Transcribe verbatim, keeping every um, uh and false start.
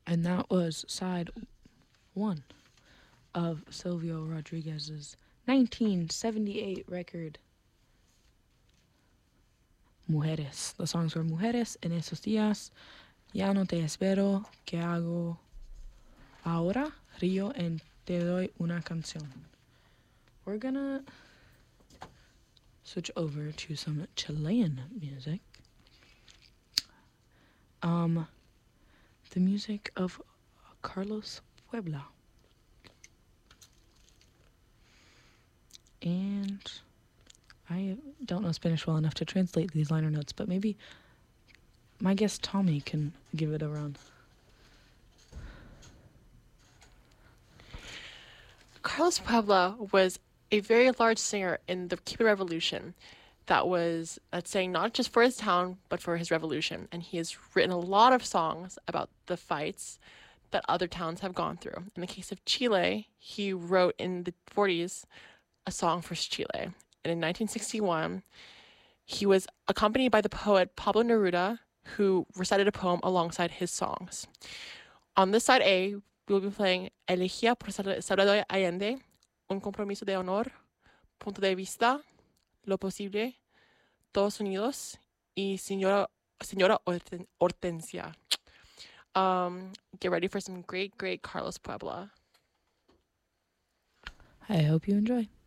And that was side one of Silvio Rodriguez's nineteen seventy-eight record, Mujeres. The songs were Mujeres en esos días, Ya no te espero, ¿qué hago ahora? Río en Te doy una canción. We're gonna switch over to some Chilean music. Um, the music of Carlos Puebla. And I don't know Spanish well enough to translate these liner notes, but maybe my guest Tommy can give it a run. Carlos Puebla was a very large singer in the Cuban Revolution that was uh, saying not just for his town, but for his revolution. And he has written a lot of songs about the fights that other towns have gone through. In the case of Chile, he wrote in the forties a song for Chile. And in nineteen sixty-one, he was accompanied by the poet Pablo Neruda, who recited a poem alongside his songs. On this side A, we will be playing Elegía por Salvador Allende, Un compromiso de honor, Punto de vista, Lo posible, Todos unidos, y Señora, Señora Hortensia. Um, get ready for some great, great Carlos Puebla. I hope you enjoy.